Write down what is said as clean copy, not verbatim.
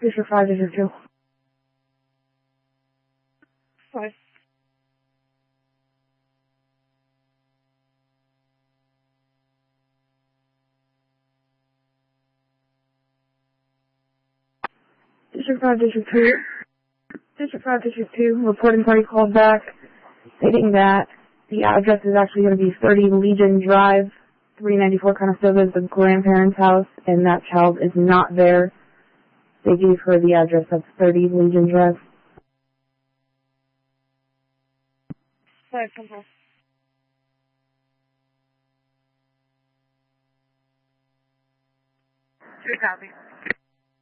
District 5, District 2. 5. District 5, District 2. District 5, District 2. Reporting party called back stating that the address is actually going to be 30 Legion Drive, 394 Conestoga is the grandparents' house, and that child is not there. They gave her the address of 30 Legion Drive. 5, control. 2 copy.